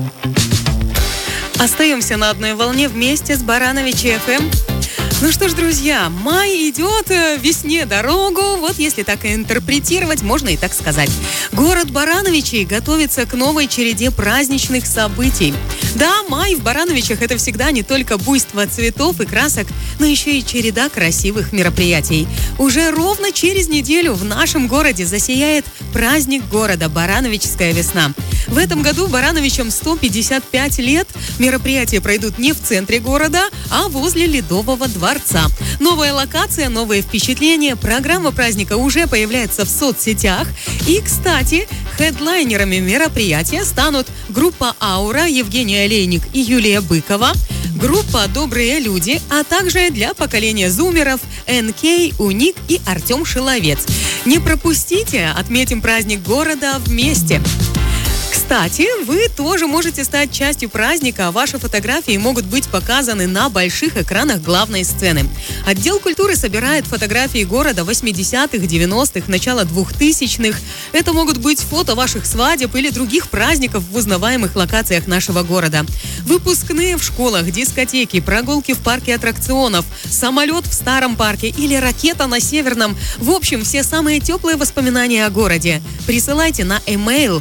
Остаемся на одной волне вместе с Барановичи ФМ. Ну что ж, друзья, май идет весне дорогу, вот если так и интерпретировать, можно и так сказать. Город Барановичей готовится к новой череде праздничных событий. Да, май в Барановичах – это всегда не только буйство цветов и красок, но еще и череда красивых мероприятий. Уже ровно через неделю в нашем городе засияет праздник города – Барановичская весна. В этом году Барановичам 155 лет. Мероприятия пройдут не в центре города, а возле Ледового дворца. Новая локация, новые впечатления. Программа праздника уже появляется в соцсетях. И, кстати, хедлайнерами мероприятия станут группа «Аура», Евгений Олейник и Юлия Быкова, группа «Добрые люди», а также для поколения зумеров НК, Уник и Артем Шиловец. Не пропустите, отметим праздник города вместе. Кстати, вы тоже можете стать частью праздника, а ваши фотографии могут быть показаны на больших экранах главной сцены. Отдел культуры собирает фотографии города 80-х, 90-х, начала 2000-х. Это могут быть фото ваших свадеб или других праздников в узнаваемых локациях нашего города. Выпускные в школах, дискотеки, прогулки в парке аттракционов, самолет в старом парке или ракета на Северном. В общем, все самые теплые воспоминания о городе присылайте на email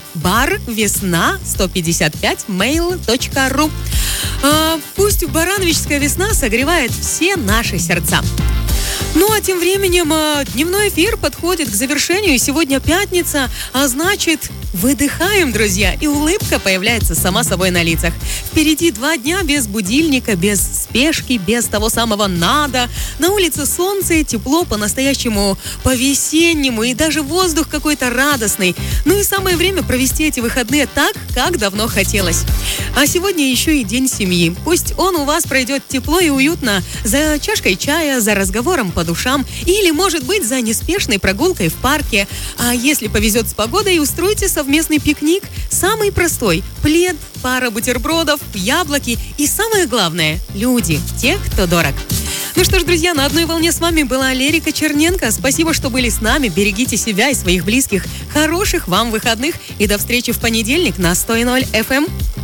barvesna155mail.ru. Пусть Барановичская весна согревает все наши сердца. Ну а тем временем дневной эфир подходит к завершению. Сегодня пятница, а значит, выдыхаем, друзья, и улыбка появляется сама собой на лицах. Впереди 2 дня без будильника, без спешки, без того самого «надо». На улице солнце и тепло, по-настоящему по-весеннему, и даже воздух какой-то радостный. Ну и самое время провести эти выходные так, как давно хотелось. А сегодня еще и день семьи. Пусть он у вас пройдет тепло и уютно, за чашкой чая, за разговором по душам, или, может быть, за неспешной прогулкой в парке. А если повезет с погодой, устройте совместный пикник. Самый простой – плед, пара бутербродов, яблоки и, самое главное – люди, те, кто дорог. Ну что ж, друзья, на одной волне с вами была Лерика Черненко. Спасибо, что были с нами. Берегите себя и своих близких. Хороших вам выходных. И до встречи в понедельник на 100.0 FM.